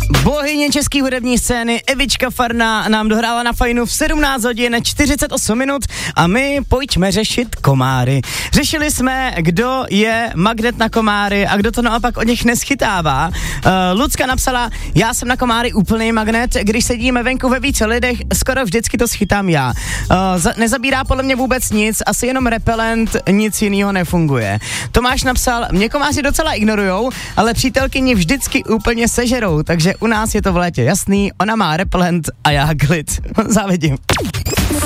Bohyně české hudební scény Evička Farná nám dohrála na Fajnu v 17 hodin 48 minut a my pojďme řešit komáry. Řešili jsme, kdo je magnet na komáry a kdo to naopak od nich neschytává. Lucka napsala, já jsem na komáry úplný magnet, když sedíme venku ve více lidech, skoro vždycky to schytám já. Nezabírá podle mě vůbec nic, asi jenom repelent, nic jiného nefunguje. Tomáš napsal, mě komáři docela ignorujou, ale přítelkyni vždycky úplně sežerou, takže u nás je to v létě jasný, ona má repelent a já klid. Závidím.